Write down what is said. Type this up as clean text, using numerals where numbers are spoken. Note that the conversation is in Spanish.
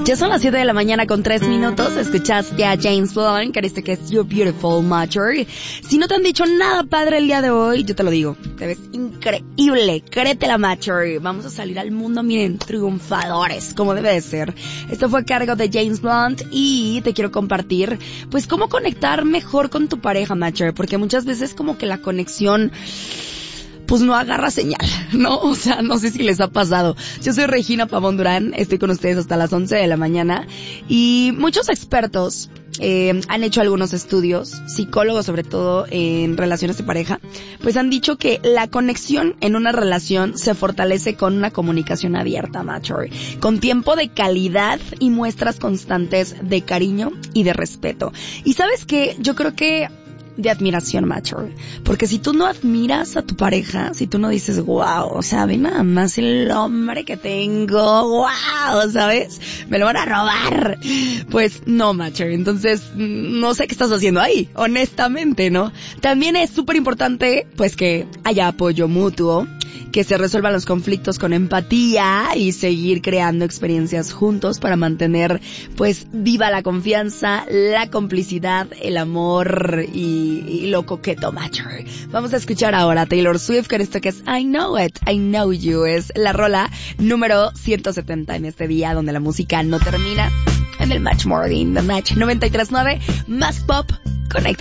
Ya son las 7 de la mañana con 3 minutos. Escuchaste a James Blunt, que dice que es You're Beautiful, Mature. Si no te han dicho nada padre el día de hoy, yo te lo digo. Te ves increíble. Créetela, Mature. Vamos a salir al mundo, miren, triunfadores, como debe de ser. Esto fue a cargo de James Blunt y te quiero compartir, pues, cómo conectar mejor con tu pareja, Mature. Porque muchas veces como que la conexión, pues no agarra señal, ¿no? O sea, no sé si les ha pasado. Yo soy Regina Pavón Durán, estoy con ustedes hasta las 11 de la mañana y muchos expertos han hecho algunos estudios, psicólogos sobre todo en relaciones de pareja, pues han dicho que la conexión en una relación se fortalece con una comunicación abierta, Mature, con tiempo de calidad y muestras constantes de cariño y de respeto. Y ¿sabes qué? Yo creo que de admiración, Mature. Porque si tú no admiras a tu pareja, si tú no dices, wow, o sea, ve nada más el hombre que tengo, wow, ¿sabes? Me lo van a robar. Pues no, Mature. Entonces, no sé qué estás haciendo ahí, honestamente, ¿no? También es súper importante, pues, que haya apoyo mutuo, que se resuelvan los conflictos con empatía y seguir creando experiencias juntos para mantener, pues, viva la confianza, la complicidad, el amor y lo coqueto, Mature. Vamos a escuchar ahora a Taylor Swift con esto que es I Know It, I Know You. Es la rola número 170 en este día donde la música no termina, en el Match Morning, The Match 93.9, más pop, conecta.